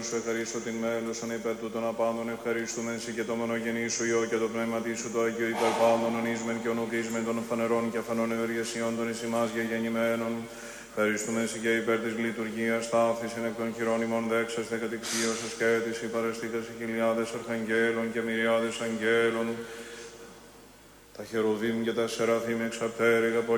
σου ευχαρίστω την μέλωσον υπέρ τούτων απάντων ευχαρίστουμε εσύ και το μονογενή σου Υιό και το πνεύμα σου το Άγιο υπέρ πάντων ονείσμεν και ονοκρίσμεν των φανερών και αφανών ευεργεσιών των εις ημάς γεννημένων. Ευχαριστούμε εσύ και υπέρ της λειτουργίας ταύθησιν εκ των χειρών ημών δέξαστε κατηξίωσες και έτηση παραστήτες χιλιάδες αρχαγγέλων και μυριάδες αγγέλων. Τα χερουβίμ και τα σεραφείμ εξαπτέρυγα